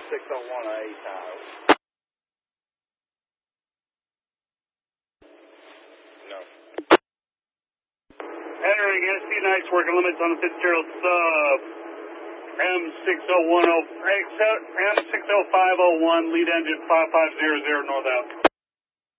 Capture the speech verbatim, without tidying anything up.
six oh one A tire. No. Entering S P Nights working limits on the Fitzgerald sub M six oh one oh M six oh five oh one lead engine five five zero zero north out.